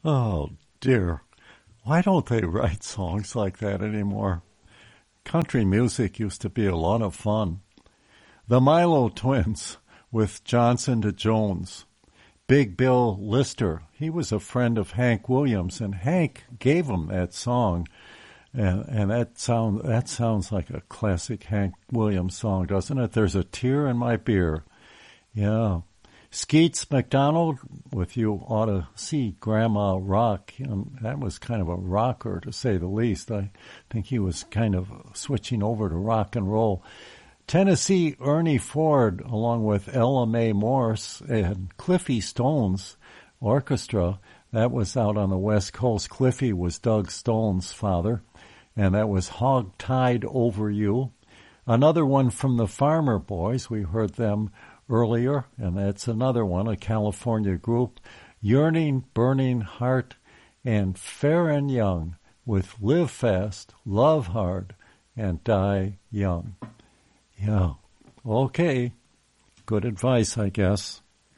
Oh, dear. Why don't they write songs like that anymore? Country music used to be a lot of fun. The Milo Twins with Johnson to Jones. Big Bill Lister, he was a friend of Hank Williams, and Hank gave him that song. And that sounds like a classic Hank Williams song, doesn't it? There's a tear in my beer. Yeah. Skeets McDonald with You Ought to See Grandma Rock. That was kind of a rocker, to say the least. I think he was kind of switching over to rock and roll. Tennessee Ernie Ford, along with Ella Mae Morse and Cliffy Stone's orchestra. That was out on the West Coast. Cliffy was Doug Stone's father, and that was Hog Tied Over You. Another one from the Farmer Boys. We heard them earlier, and that's another one, a California group, Yearning, Burning Heart, and Fair and Young with Live Fast, Love Hard, and Die Young. Yeah, okay. Good advice, I guess.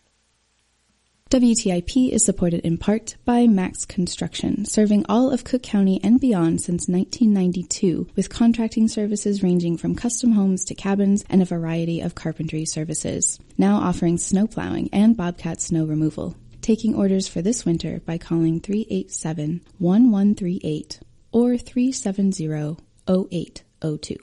WTIP is supported in part by Max Construction, serving all of Cook County and beyond since 1992, with contracting services ranging from custom homes to cabins and a variety of carpentry services. Now offering snow plowing and Bobcat snow removal. Taking orders for this winter by calling 387-1138 or 370-0802.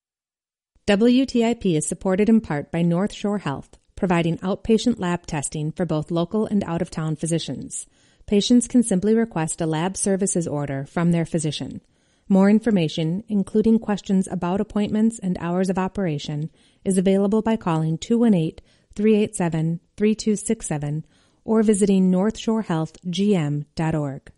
WTIP is supported in part by North Shore Health, providing outpatient lab testing for both local and out-of-town physicians. Patients can simply request a lab services order from their physician. More information, including questions about appointments and hours of operation, is available by calling 218-387-3267 or visiting northshorehealthgm.org.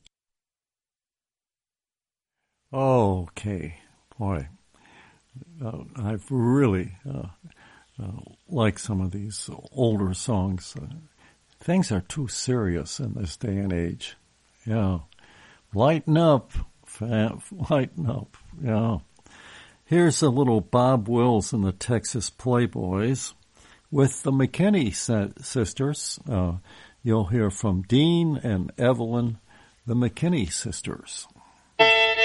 Okay, boy, I've really like some of these older songs. Things are too serious in this day and age. Yeah. Lighten up, lighten up. Yeah. Here's a little Bob Wills and the Texas Playboys with the McKinney sisters. You'll hear from Dean and Evelyn, the McKinney sisters.